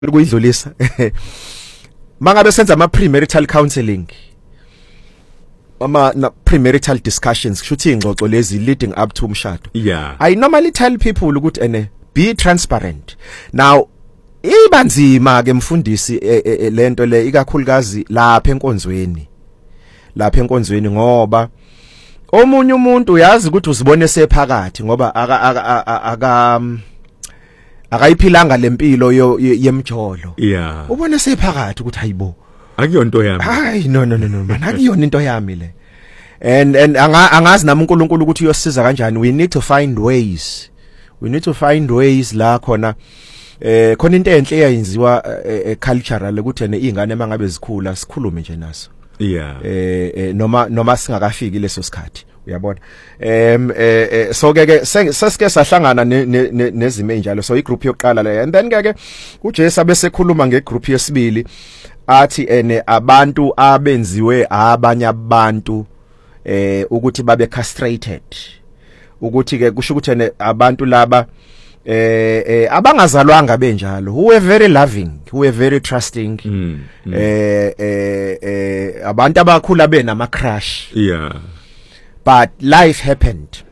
ukuyidlulisa mangabe senza ama premarital counseling na premarital discussions kushuthi ingxoxo lezi leading up to umshado. I normally tell people ukuthi be transparent. Now ibanzima ke mfundisi lento le ikakhulukazi lapha enkonzweni ngoba omunye umuntu uyazi ukuthi uzibone sephakathi ngoba akayiphilanga lempilo yemjolo. Ubone sephakathi ukuthi hayibo akuyonto yami. Hayi no man akuyona into yami le. And angazi nami uNkulunkulu ukuthi uyosiza kanjani. We need to find ways la khona khona into enhle eyenziwa cultural ukuthi izingane mangabe zikhula sikhulume nje naso. Noma singakafiki leso sikhathi uyabona. So ke sesike sahlangana nezimo enjalo. So igroup yokuqala le and then ke uJesu abesekhuluma ngegroup yesibili athi abantu abenziwe abanye abantu ukuthi babe castrated, ukuthi ke kusho ukuthi abantu laba abangazalwanga benjalo, who were very loving, who were very trusting. Abantu abakhula benama crush. But life happened.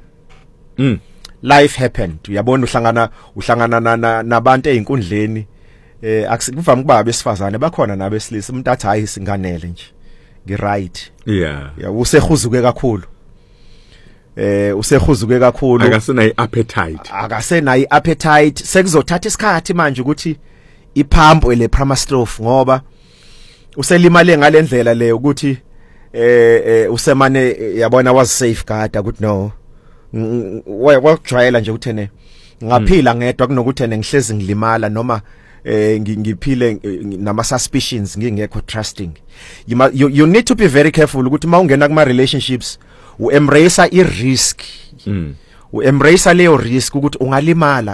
Uyabona uhlangana nabantu ezinkundleni akusivami kuba abesifazane bakhona nabesilisa umuntu athi hayi singanele nje ngiright. Usehuzuke kakhulu. Usehuzuke kakhulu. Akasenayi appetite. Sekuzothatha isikhathi manje ukuthi iphampo le Pramastrophe ngoba uselimale ngalendlela le ukuthi usemane yabona was safeguard ukuthi no wakujwayela nje ukuthi ngaphila ngedwa kunokuthi ngihlezi ngilimala noma ngiphile nama suspicions ngingekho trusting. You need to be very careful ukuthi mawungena kuma relationships embrace i-risk. Embrace leyo risk ukuthi ungalimala.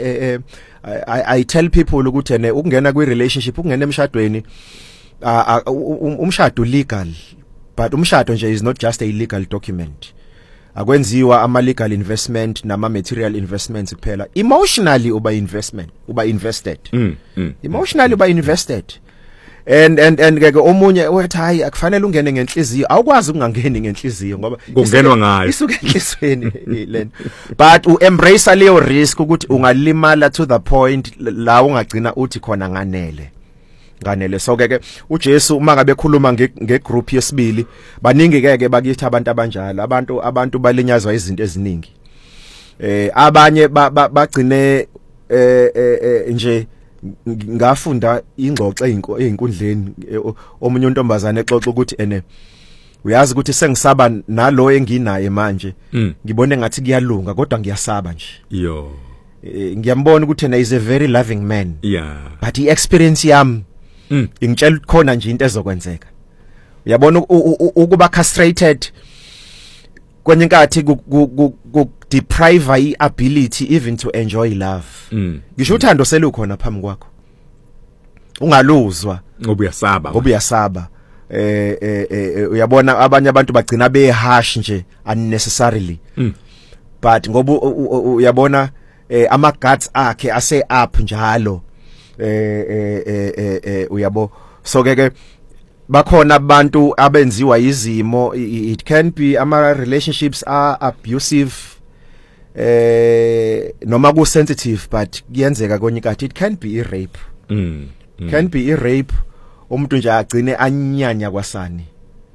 I tell people ukuthi ukungena kwi relationship, ukungena emshadweni umshado legal, but umshado nje is not just a legal document. Akwenziwa ama legal investment nama material investments kuphela. Emotionally uba invested. Emotionally uba invested. And ke omunye wathi hayi akufanele ungene ngenhliziyo, awukwazi ukungangeni ngenhliziyo ngoba kungenwa ngayo isuke enhlizweni lena. But embrace leyo risk ukuthi ungalimala to the point la ungagcina uthi khona nganele. So ke uJesu uma ngabe khuluma ngegroup yesibili baningi ke bakithi abantu abanjalo, abantu balinyazwa izinto eziningi. Abanye bagcine nje ngafunda ingxoxo ezinkundleni omunye untombazane exoxa ukuthi uyazi ukuthi sengisaba nalo enginaye manje ngibone ngathi kuyalunga kodwa ngiyasaba nje. Ngiyambona ukuthi is a very loving man. But i-experience yami ingitshela khona nje into ezokwenzeka. Uyabona ukuba castrated kwenye inkathi deprive i-ability even to enjoy love. Ngisho uthando selukhona phambi kwakho ungaluzwa ngoba uyasaba. Uyabona abanye abantu bagcina beharsh nje unnecessarily. But ngoba uyabona ama guts akhe ase up njalo. Uyabo so ke bakhona abantu abenziwa izimo. It can be ama relationships are abusive noma ku sensitive, but kuyenzeka kwenye ikhathi it can be a rape. Can be a rape umuntu nje agcine anyanya kwasani.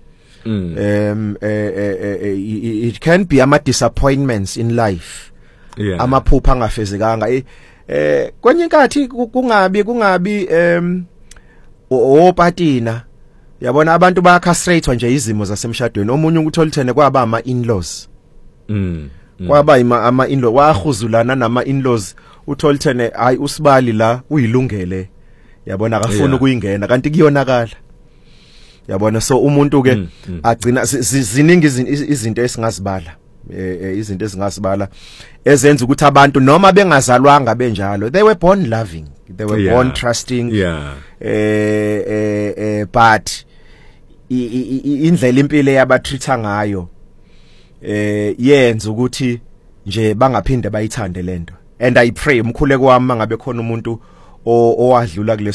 It can be ama disappointments in life. Amaphupha angafezekanga. Kwenye inkathi kungabi opatina. Yabona abantu baya castrate nje izimo zasemshadweni. Omunye ukuthola ithene kwaba ama in-laws. Kwaba ama in-law wahuzulana nama in-laws uthola ithene hayi usibali la uyilungele. Yabona akafuna ukuyingena kanti kuyonakala. Yabona so umuntu ke agcina ziningi izinto esingazibala. Izinto ezingazibala ezenza ukuthi abantu noma bengazalwanga benjalo, they were born loving, they were born trusting. But indlela impilo yabatreata ngayo yenza ukuthi nje bangaphinde bayithande lento. And I pray umkhuleko wami mangabe khona umuntu owadlula kule